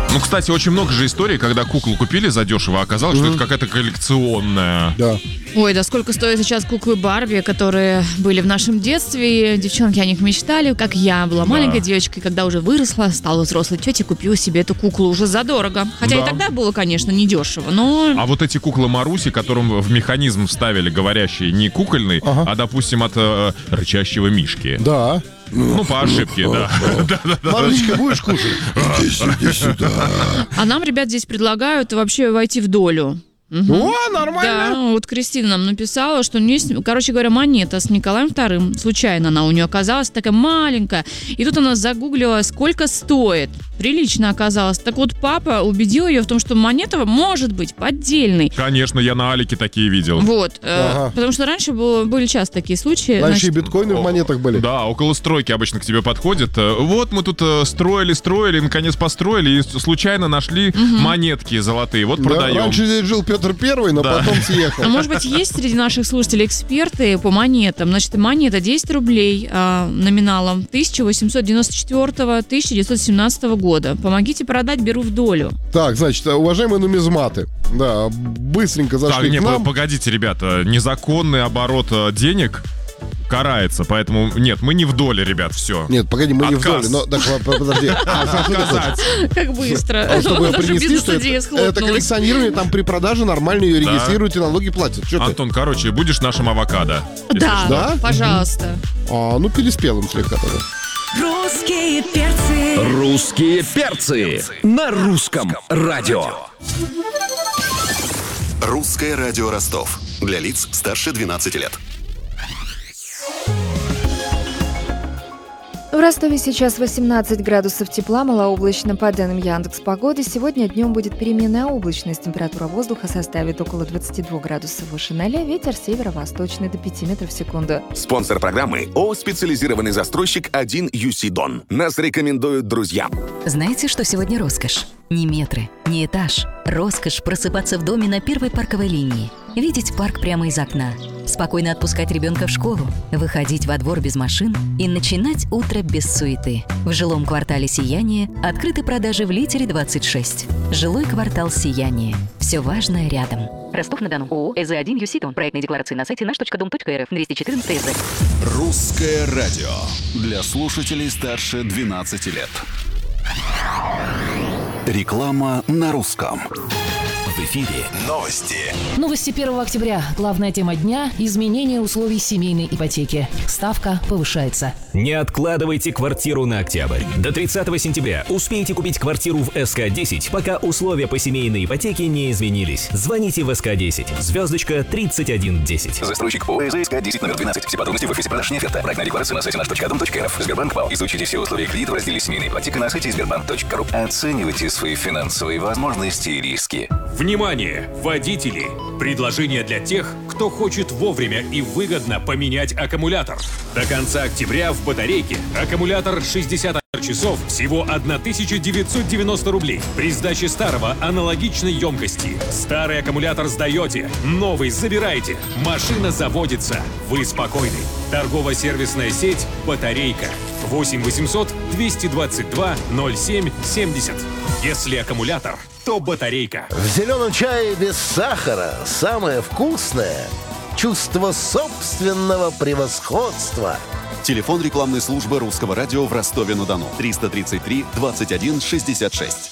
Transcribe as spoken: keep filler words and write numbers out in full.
Ну, кстати, очень много же историй, когда куклу купили задешево, а оказалось, mm-hmm. что это какая-то коллекционная. Да. Ой, да сколько стоят сейчас куклы Барби, которые были в нашем детстве. Девчонки о них мечтали, как я была маленькой да. девочкой, когда уже выросла, стала взрослой тетей, купила себе эту куклу уже задорого. Хотя да. и тогда было, конечно, недешево, но... А вот эти куклы Маруси, которым в механизм вставили говорящий не кукольный, ага. а, допустим, от э, рычащего мишки. Да. Ну, по ошибке, да. Марусечка, будешь кушать? Иди сюда. А нам, ребят, здесь предлагают вообще войти в долю. Угу. О, нормально. Да, вот Кристина нам написала, что не, короче говоря, монета с Николаем вторым. Случайно она у нее оказалась такая маленькая. И тут она загуглила, сколько стоит. Прилично оказалось. Так вот, папа убедил ее в том, что монета может быть поддельной. Конечно, я на Алике такие видел. Вот. Ага. Э, потому что раньше было, были часто такие случаи. Раньше значит, и биткоины в монетах были. Да, около стройки обычно к тебе подходят. Вот мы тут строили, строили, наконец построили, и случайно нашли угу. монетки золотые. Вот да, продаем. Раньше здесь жил Петр Первый, но да. потом съехал. А может быть, есть среди наших слушателей эксперты по монетам? Значит, монета десять рублей а, номиналом тысяча восемьсот девяносто четвёртого — тысяча девятьсот семнадцатого года. Помогите продать, беру в долю. Так, значит, уважаемые нумизматы, да, быстренько зашли так, к не, нам. Погодите, ребята, незаконный оборот денег карается, поэтому нет, мы не в доле, ребят, все. Нет, погоди, мы Отказ. не в доле, но так, подожди. Отказать. Как быстро. А чтобы ее принесли, это коллекционирование, там при продаже нормально ее регистрируют и налоги платят. Антон, короче, будешь нашим авокадо. Да, пожалуйста. А, ну переспелым слегка тогда. Русские перцы. Русские перцы на русском радио. Русское радио Ростов. Для лиц старше двенадцати лет. В Ростове сейчас восемнадцать градусов тепла, малооблачно. По данным Яндекс.Погоды, сегодня днем будет переменная облачность. Температура воздуха составит около двадцати двух градусов выше ноля. Ветер северо-восточный до пяти метров в секунду. Спонсор программы ООО «Специализированный застройщик один ю си Дон». Нас рекомендуют друзья. Знаете, что сегодня роскошь? Не метры, не этаж. Роскошь просыпаться в доме на первой парковой линии. Видеть парк прямо из окна. Спокойно отпускать ребенка в школу. Выходить во двор без машин и начинать утро без суеты. В жилом квартале «Сияние» открыты продажи в Литере двадцать шесть. Жилой квартал «Сияние». Все важное рядом. Ростов-на-Дону. ООО «ЭЗ один ю си Дон». Проектные декларации на сайте наш точка дом точка эр эф. двести четырнадцать ЭЗ. Русское радио. Для слушателей старше двенадцати лет. Реклама на русском. В эфире новости. Новости первого октября. Главная тема дня – изменение условий семейной ипотеки. Ставка повышается. Не откладывайте квартиру на октябрь. До тридцатого сентября успейте купить квартиру в эс ка десять, пока условия по семейной ипотеке не изменились. Звоните в эс ка десять. Звездочка тридцать один десять. Застройщик ООО «эс ка десять» номер двенадцать. Все подробности в офисе продаж «Неоферта». Проектная декларация на сайте наш точка дом точка эр эф. Сбербанк ПАО. Изучите все условия кредита в разделе «Семейная ипотека» на сайте сбербанк точка ру. Оценивайте свои финансовые возможности и риски. Внимание, водители! Предложение для тех, кто хочет вовремя и выгодно поменять аккумулятор. До конца октября в батарейке аккумулятор шестьдесят часов всего тысяча девятьсот девяносто рублей. При сдаче старого аналогичной емкости. Старый аккумулятор сдаете, новый забираете. Машина заводится. Вы спокойны. Торгово-сервисная сеть «Батарейка». восемь восемьсот двести двадцать два ноль семь семьдесят. Если аккумулятор, то батарейка. В зеленом чае без сахара самое вкусное – чувство собственного превосходства. Телефон рекламной службы Русского радио в Ростове-на-Дону. триста тридцать три двадцать один шестьдесят шесть.